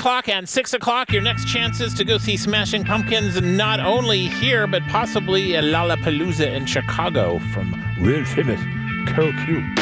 o'clock and 6 o'clock, your next chances to go see Smashing Pumpkins, not only here, but possibly at Lollapalooza in Chicago from real famous Carol Q.